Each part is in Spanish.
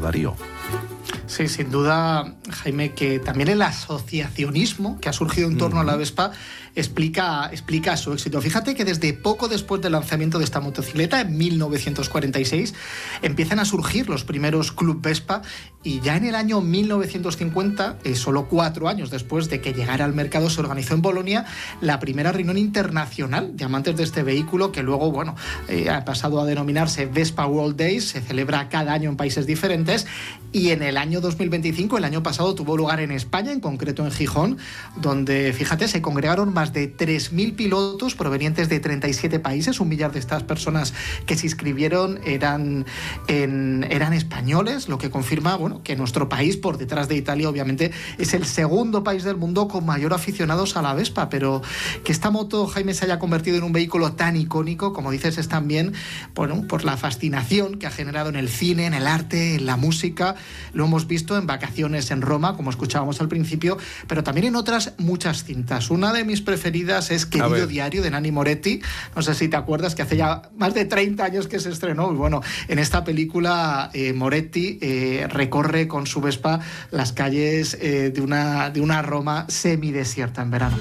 Darío. Sí, sin duda, Jaime, que también el asociacionismo que ha surgido en torno a la Vespa explica su éxito. Fíjate que desde poco después del lanzamiento de esta motocicleta, en 1946, empiezan a surgir los primeros Club Vespa, y ya en el año 1950, solo 4 años después de que llegara al mercado, se organizó en Bolonia la primera reunión internacional de amantes de este vehículo, que luego, ha pasado a denominarse Vespa World Days. Se celebra cada año en países diferentes, y en el año 2025, el año pasado, tuvo lugar en España, en concreto en Gijón, donde, fíjate, se congregaron más de 3.000 pilotos provenientes de 37 países. 1 millar de estas personas que se inscribieron eran españoles, lo que confirma, que nuestro país, por detrás de Italia, obviamente, es el segundo país del mundo con mayor aficionados a la Vespa. Pero que esta moto, Jaime, se haya convertido en un vehículo tan icónico, como dices, es también por la fascinación que ha generado en el cine, en el arte, en la música. Lo hemos visto en Vacaciones en Roma, como escuchábamos al principio, pero también en otras muchas cintas. Una de mis preferidas es Querido Diario, de Nanni Moretti. No sé si te acuerdas, que hace ya más de 30 años que se estrenó. Y en esta película Moretti recorre con su Vespa las calles de una Roma semidesierta en verano.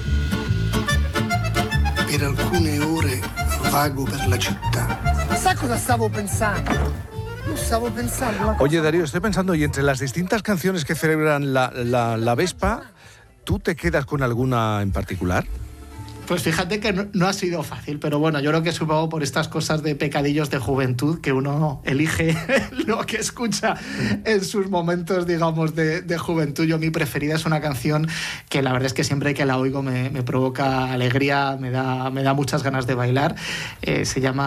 Per alcune ore vago per la città. ¿Sabes cosa stavo pensando? Oye, Darío, estoy pensando, y entre las distintas canciones que celebran la Vespa, ¿tú te quedas con alguna en particular? Pues fíjate que no ha sido fácil, pero yo creo que supongo por estas cosas de pecadillos de juventud, que uno elige lo que escucha en sus momentos, digamos, de juventud. Mi preferida es una canción que la verdad es que siempre que la oigo me provoca alegría, me da muchas ganas de bailar. Se llama